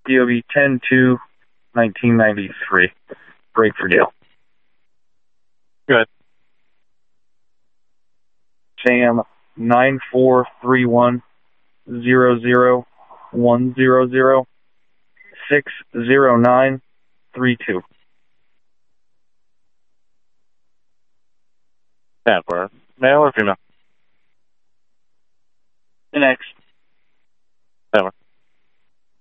DOB 10/2/1993. Break for Dale. Good. Sam 94310010060932. Stanford. Male or female? The next.